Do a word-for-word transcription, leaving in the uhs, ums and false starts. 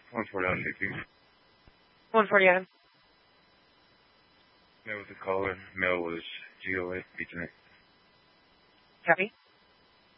one forty on sixty. one forty on. Male with the caller. Male was G O A, beating it. Copy.